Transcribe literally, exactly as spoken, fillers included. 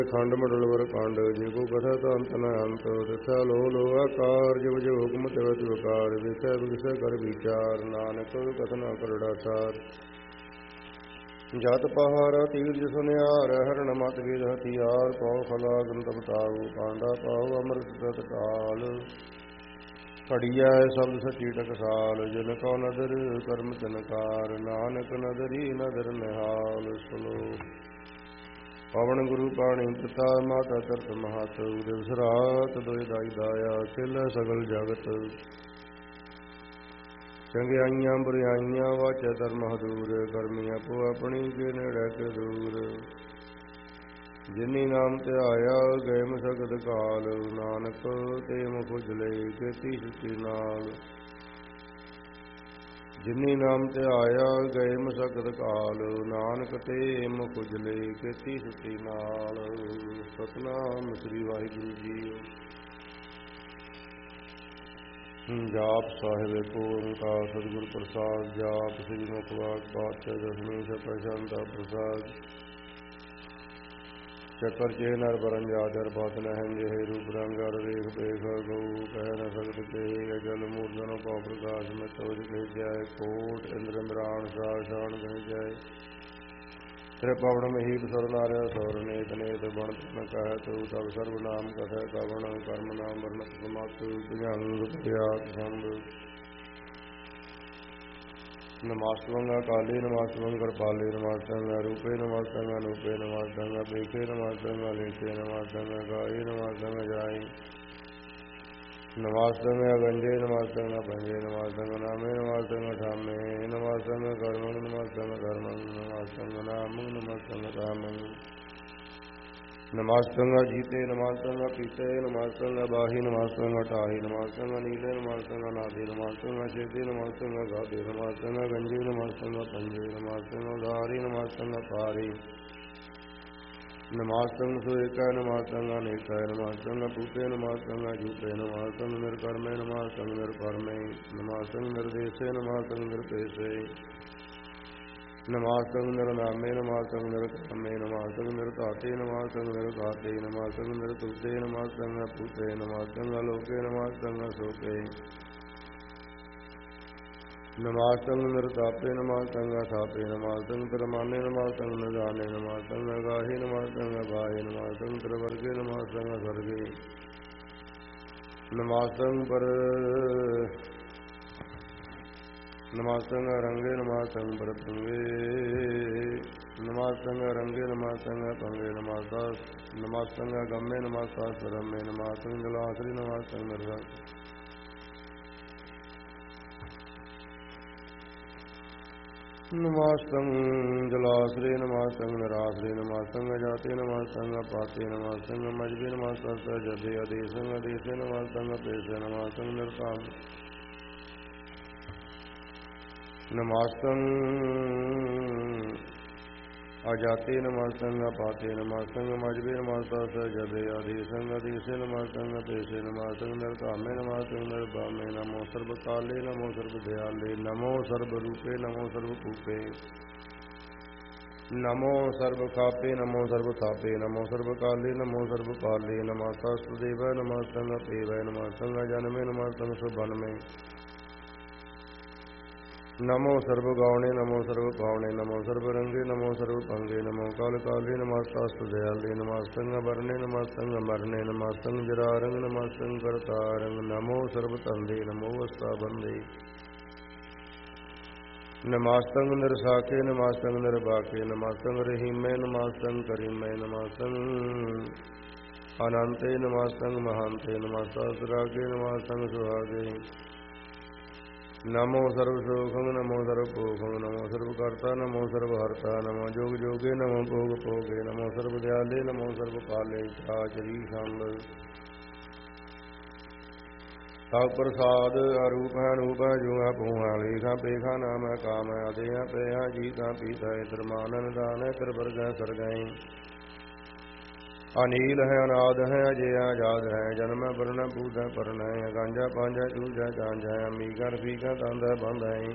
ਖੰਡ ਮੰਡਲਵਰ ਖੰਡ ਜੇ ਕੋ ਕਥਾ ਤਾਂ ਅੰਤ ਨ ਅੰਤ ਤਿਸਾ ਲੋ ਲੋ ਆਕਾਰ ਜਿਵ ਜਿਵ ਹੁਕਮ ਤਿਵ ਤਿਵ ਕਾਰ ਵਿਸੈ ਵਿਸੈ ਕਰ ਵਿਚਾਰ ਨਾਨਕ ਕਥਨਾ ਕਰੜਾ ਸਾਰ ਜਤ ਪਹਾਰਾ ਤੀਰਜ ਸੁਨਿਆਰ ਹਰਣ ਮਤ ਵੇਦ ਹਥਿਆਰ ਪਉ ਖਲਾ ਗੰਤ ਬਤਾਉ ਪਾਂਡਾ ਪਾਉ ਅੰਮ੍ਰਿਤ ਤਤ ਕਾਲ ਘੜੀਐ ਸ਼ਬਦ ਸੱਚੀ ਟਕਸਾਲ ਜਿਨ ਕਉ ਨਦਰ ਕਰਮ ਤਨਕਾਰ ਨਾਨਕ ਨਦਰੀ ਨਦਰ ਨਿਹਾਲ ਸਲੋਕ ਪਵਨ ਗੁਰੂ ਪਾਣੀ ਪਿਤਾ ਮਾਤਾ ਧਰਤ ਮਹਤ ਦਿਵਸ ਰਾਤ ਦੋਇ ਦਾਈ ਦਾਇਆ ਖਿਲ ਸਗਲ ਜਗਤ ਚੰਗਿਆਈਆਂ ਬੁਰਿਆਈਆਂ ਵਾਚੈ ਧਰਮ ਹਦੂਰ ਕਰਮੀ ਆਪੋ ਆਪਣੀ ਕੇ ਨੇੜੇ ਕੇ ਦੂਰ ਜਿਨੀ ਨਾਮ ਧਿਆਇਆ ਗਏ ਮਸਕਤ ਕਾਲ ਨਾਨਕ ਤੇ ਮੁਖ ਉਜਲੇ ਕੀਤੀ ਸੁਚੀ ਨਾਲ ਜਿਨੀ ਨਾਮ ਧਿਆਇਆ ਗਏ ਮਸਕਤ ਕਾਲ ਨਾਨਕ ਤੇ ਮੁਖ ਉਜਲੇ ਕੀਤੀ ਸੁਚੀ ਨਾਲ ਸਤਿਨਾਮ ਸ੍ਰੀ ਵਾਹਿਗੁਰੂ ਜੀ। ਜਾਪ ਸਾਹਿਬ ਏਕ ਓੰਕਾਰ ਸਤਿਗੁਰ ਪ੍ਰਸਾਦ ਜਾਪ ਸ੍ਰੀ ਮੁਖ ਵਾਕ ਪਾਤਸ਼ਾਹ ਦਸਵੇਂ ਸਤਿ ਸ਼ਾਂਤਾ ਪ੍ਰਸਾਦ ਚੱਕਰ ਚੇ ਨਰ ਬਰਨ ਜਾਦਰ ਬਾਤ ਨਹਿੰ ਜਿਹੇ ਰੂਪ ਰੰਗ ਅਰ ਰੇਖ ਪੇਖ ਗਊ ਕਹਿ ਨ ਸਕਤ ਕੇ ਜਲ ਮੂਰਧਨ ਪਉ ਪ੍ਰਕਾਸ਼ ਮੈਂ ਤੋਜ ਕਹਿ ਜਾਏ ਕੋਟ ਇੰਦਰ ਇੰਦਰਾਣ ਸਾਰ ਸ਼ਾਨ ਕਹਿ ਜਾਏ ਤੇਰੇ ਪਵਨ ਮਹੀਪ ਸਰ ਨਾਰਿਆ ਸੌਰ ਨੇਤ ਨੇਤ ਬਣ ਤਨ ਕਹਿ ਤੂ ਤਬ ਸਰਬ ਨਾਮ ਕਥੈ ਕਵਣ ਕਰਮ ਨਾਮ ਵਰਨਤ ਸਮਤ ਭੁਜੰਗ ਪ੍ਰਿਆਤ ਸੰਭ ਨਮਸਤੰਗਾ ਕਾਲੇ ਨਮਸਤੰਗਾ ਕਿਰਪਾਲੇ ਨਮਸਤੰਗਾ ਰੂਪੇ ਨਮਸਤੰਗਾ ਅਨੂਪੇ ਨਮਸਤੰਗਾ ਪੇਖੇ ਨਮਸਤੰਗਾ ਲੇਖੇ ਨਮਸਤੰਗਾ ਗਾਏ ਨਮਸਤੰਗਾ ਜਾਏ ਨਮਸਤੰਗਾ ਗੰਜੇ ਨਮਸਤੰਗਾ ਪੰਜੇ ਨਮਸਤੰਗਾ ਨਾਮੇ ਨਮਸਤੰਗਾ ਠਾਮੇ ਨਮਸਤੰਗਾ ਕਰਮੰ ਨਮਸਤੰਗਾ ਕਰਮੰ ਨਮਸਤੰਗਾ ਨਾਮੰ ਨਮਸਤੰਗਾ ਤਾਮੰ ਨਮਸਤੰਗਾ ਜੀਤੇ ਨਮਸਤੰਗਾ ਪੀਤੇ ਨਮਸਤੰਗਾ ਬਾਹੀ ਨਮਸਤੰਗਾ ਢਾਹੀ ਨਮਸਤੰਗਾ ਨੀਲੇ ਨਮਸਤੰਗਾ ਨਾਦੇ ਨਮਸਤੰਗਾ ਛੇਦੇ ਨਮਸਤੰਗਾ ਗਾਦੇ ਨਮਸਤੰਗਾ ਗੰਜੇ ਨਮਸਤੰਗਾ ਪੰਜੇ ਨਮਸਤੰਗਾ ਉਧਾਰੀ ਨਮਸਤੰਗਾ ਪਾਰੀ ਨਮਸਤੰਗਾ ਸੁਏਕਾ ਨਮਸਤੰਗਾ ਨੇਕਾ ਨਮਸਤੰਗਾ ਪੂਤੇ ਨਮਸਤੰਗਾ ਜੂਪੇ ਨਮਸਤੰਗਾ ਨਿਰਕਰਮੇ ਨਮਸਤੰਗਾ ਨਿਰਪਰਮੇ ਨਮਸਤੰਗਾ ਨਿਰਦੇਸੇ ਨਮਸਤੰਗਾ ਨਿਰਪੇਸੇ ਨਮਸਤੰਗ ਨਿਰਨਾਮੇ ਨਮਸਤੰਗ ਨਿਰਕਰਮੇ ਨਮਸਤੰਗ ਨਿਰਧਾਤੇ ਨਮਸਤੰਗ ਨਿਰਘਾਤੇ ਨਮਸਤੰਗ ਨਿਰਤੁਤੇ ਨਮਸਤੰਗ ਪੂਤੇ ਨਮਸਤੰਗ ਲੋਕੇ ਨਮਸਤੰਗ ਸੋਕੇ ਨਮਸਤੰਗ ਨਿਰਤਾਪੇ ਨਮਸਤੰਗ ਥਾਪੇ ਨਮਸਤੰਗ ਪਰਮਾਨੇ ਨਮਸਤੰਗ ਨਿਦਾਨੇ ਨਮਸਤੰਗ ਗਾਹੇ ਨਮਸਤੰਗ ਬਾਹੇ ਨਮਸਤੰਗ ਤ੍ਰਿਵਰਗੇ ਨਮਸਤੰਗ ਸਰਗੇ ਨਮਸਤੰਗ ਪਰ ਨਮਸਤੰਗ ਰੰਗੇ ਨਮਸਤੰਗ ਪਰ ਪੰਗੇ ਨਮਸਤੰਗ ਰੰਗੇ ਨਮਸਤੰਗ ਪੰਗੇ ਨਮਸਤਾ ਨਮਸਤੰਗ ਗੰਮੇ ਨਮਸਤਾ ਸਰਮੇ ਨਮਸਤੰਗ ਜਲਾਸਰੀ ਨਮਸਤੰਗ ਨਿਰਗ ਨਮਸਤੰਗ ਜਲਾਸਰੇ ਨਮਸਤੰਗ ਨਿਰਾਸਰੇ ਨਮਸਤੰਗ ਜਾਤੇ ਨਮਸਤੰਗ ਪਾਤੇ ਨਮਸਤੰਗ ਮਜਬੇ ਨਮਸਤੰਗ ਜਦੇ ਅਦੇਸੰਗ ਅਦੇਸੇ ਨਮਸਤੰਗ ਪੇਸੇ ਨਮਸਤੰਗ ਨਿਰਤਾਮ ਨਮਸਤੰਗ ਅਜਾਤੇ ਨਮਸਤੰਗ ਪਾਤੇ ਨਮਸਤੰਗ ਮਜਬੇ ਨਮਸਤੰਗ ਜਦੇ ਅਦੇਸੰਗ ਅਦੇਸੇ ਨਮਸਤੰਗ ਪੇਸੇ ਨਮਸਤੰਗ ਨਿਰਧਾਮੇ ਨਮਸਤੰਗ ਨਿਰਭਾਮੇ ਨਮੋ ਸਰਬ ਕਾਲੇ ਨਮੋ ਸਰਬ ਦਿਆਲੇ ਨਮੋ ਸਰਬ ਰੂਪੇ ਨਮੋ ਸਰਬ ਭੂਪੇ ਨਮੋ ਸਰਬ ਖਾਪੇ ਨਮੋ ਸਰਬ ਥਾਪੇ ਨਮੋ ਸਰਬ ਕਾਲੇ ਨਮੋ ਸਰਬ ਪਾਲੇ ਨਮਸਤੁ ਦੇਵੈ ਨਮਸਤੰਗ ਪੇਵੈ ਨਮਸਤੰਗ ਜਨਮੇ ਨਮਸਤੰਗ ਸੁਭਨਮੇ ਨਮੋ ਸਰਬ ਗਾਉਣੇ ਨਮੋ ਸਰਬ ਪਾਉਣੇ ਨਮੋ ਸਰਬ ਰੰਗੇ ਨਮੋ ਸਰਬ ਪੰਗੇ ਨਮੋ ਕਾਲ ਕਾਲੇ ਨਮਸਤੁ ਦਇਆਲੇ ਨਮਸਤੰਗ ਵਰਨੇ ਨਮਸਤੰਗ ਮਰਨੇ ਨਮਸਤੰਗ ਜਰਾਰੰਗ ਨਮਸਤੰਗ ਕਰਤਾਰੰਗ ਨਮੋ ਸਰਬ ਧੰਦੇ ਨਮੋ ਅਸਤਾ ਬੰਦੇ ਨਮਸਤੰਗ ਨਿਰਸਾਕੇ ਨਮਸਤੰਗ ਨਿਰਬਾਕੇ ਨਮਸਤੰਗ ਰਹੀਮੇ ਨਮਸਤੰਗ ਕਰੀਮੇ ਨਮਸਤੰਗ ਅਨੰਤੇ ਨਮਸਤੰਗ ਮਹਾਂਤੇ ਨਮਸਤੁ ਰਾਗੇ ਨਮਸਤੰਗ ਸੁਹਾਗੇ ਨਮੋ ਸਰਬ ਸੁਖੰ ਨਮੋ ਸਰਬ ਭੋਗੰ ਨਮੋ ਸਰਬ ਕਰਤਾ ਨਮੋ ਸਰਬ ਹਰਤਾ ਨਮੋ ਜੋਗ ਜੋਗੇ ਨਮੋ ਭੋਗ ਭੋਗੇ ਨਮੋ ਸਰਬ ਦਿਆਲੇ ਨਮੋ ਸਰਬ ਕਾਲੇ ਚਾਚਰੀ ਛੰਦ ਸਭ ਪ੍ਰਸਾਦ ਅਰੂਪ ਹੈ ਅਨੂਪ ਹੈ ਜੋ ਹੈ ਭੂ ਹੈ ਲੇਖਾਂ ਪੇਖਾਂ ਨਾਮ ਹੈ ਕਾਮ ਹੈ ਅਦੇ ਹੈ ਪੇ ਹੈ ਜੀਤਾਂ ਪੀਤਾ ਹੈ ਧਰਮਾਨੰਦ ਦਾਨ ਹੈ ਤ੍ਰਿਵਰਗ ਹੈ ਸਰਗਾਈ ਅਨੀਲ ਹੈ ਅਨਾਦ ਹੈ ਅਜੇ ਆਜ਼ਾਦ ਹੈ ਜਨਮ ਹੈ ਵਰਨ ਬੂਧ ਹੈ ਪਰਨ ਹੈ ਗਾਂਜਾ ਪਾਂਜਾ ਚੂਜਾ ਚਾਂਜਾ ਅਮੀਕਾ ਰਫੀਕਾ ਤੰਦ ਹੈ ਬੰਦ ਹੈ